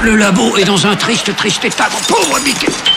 Le labo est dans un triste état. Mon pauvre Mickey.